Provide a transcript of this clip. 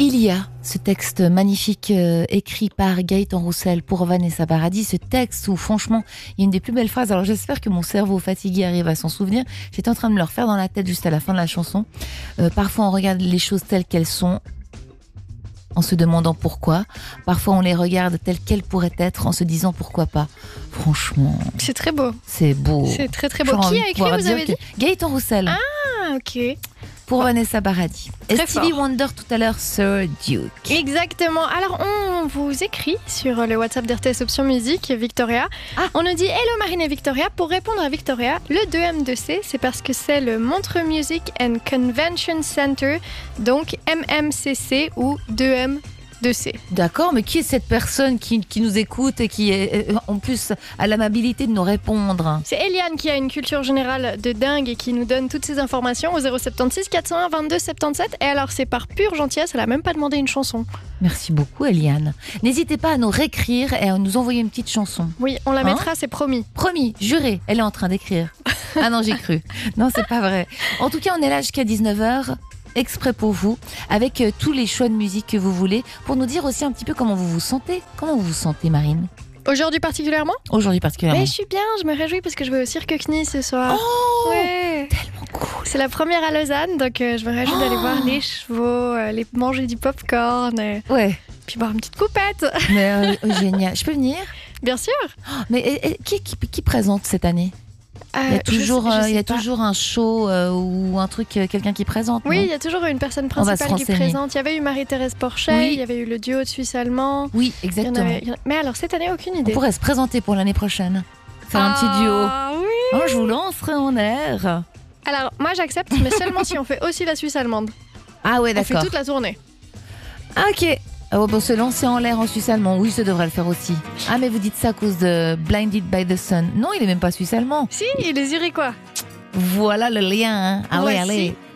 Il y a ce texte magnifique écrit par Gaëtan Roussel pour Vanessa Paradis, ce texte où franchement il y a une des plus belles phrases, alors j'espère que mon cerveau fatigué arrive à s'en souvenir, j'étais en train de me le refaire dans la tête juste à la fin de la chanson. Parfois on regarde les choses telles qu'elles sont en se demandant pourquoi, parfois on les regarde telles qu'elles pourraient être en se disant pourquoi pas. Franchement, c'est très beau. C'est beau. C'est très très beau. Qui a écrit, vous avez dit? Gaëtan Roussel. Ah, ok. Pour Vanessa Paradis. Et Très Stevie fort. Wonder tout à l'heure, Sir Duke. Exactement. Alors, on vous écrit sur le WhatsApp d'RTS Option Musique, Victoria. On nous dit Hello Marine et Victoria. Pour répondre à Victoria, le 2M2C, c'est parce que c'est le Montreux Music and Convention Center, donc MMCC ou 2M2C. D'accord, mais qui est cette personne qui nous écoute et qui est, en plus a l'amabilité de nous répondre? C'est Eliane qui a une culture générale de dingue et qui nous donne toutes ces informations au 076 401 22 77. Et alors, c'est par pure gentillesse, elle a même pas demandé une chanson. Merci beaucoup, Eliane. N'hésitez pas à nous réécrire et à nous envoyer une petite chanson. Oui, on la mettra, c'est promis. Promis, juré, elle est en train d'écrire. Ah non, j'ai cru. Non, c'est pas vrai. En tout cas, on est là jusqu'à 19h. Exprès pour vous, avec tous les choix de musique que vous voulez, pour nous dire aussi un petit peu comment vous vous sentez. Comment vous vous sentez, Marine? Aujourd'hui particulièrement? Aujourd'hui particulièrement. Mais je suis bien, je me réjouis parce que je vais au Cirque Knie ce soir. Oh, ouais. Tellement cool. C'est la première à Lausanne, donc je me réjouis d'aller voir les chevaux, manger du popcorn, ouais. Puis boire une petite coupette. Mais, génial. Je peux venir? Bien sûr. Mais qui présente cette année? Il y a toujours un show ou un truc, quelqu'un qui présente. Oui, il y a toujours une personne principale qui présente. Il y avait eu Marie-Thérèse Porchet, il y avait eu le duo de Suisse allemand. Oui, exactement. Mais alors cette année, aucune idée. On pourrait se présenter pour l'année prochaine. Faire un petit duo. Oui. Oh, je vous lancerai en air. Alors, moi j'accepte, mais seulement si on fait aussi la Suisse allemande. Ah ouais, d'accord. On fait toute la tournée. Ok. Se lancer en l'air en Suisse allemand, oui, ça devrait le faire aussi. Ah, mais vous dites ça à cause de Blinded by the Sun. Non, il est même pas suisse allemand. Si, il est zurichois. Voilà le lien. Hein. Ah ouais, allez.